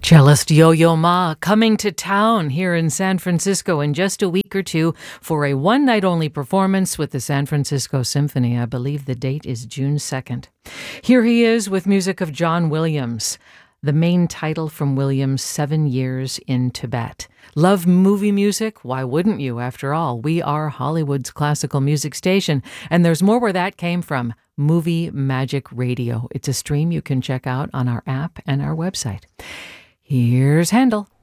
Cellist Yo-Yo Ma coming to town here in San Francisco in just a week or two for a one-night-only performance with the San Francisco Symphony. I believe the date is June 2nd. Here he is with music of John Williams, the main title from Williams' 7 Years in Tibet. Love movie music? Why wouldn't you, after all? We are Hollywood's classical music station, and there's more where that came from. Movie Magic Radio. It's a stream you can check out on our app and our website. Here's Handel.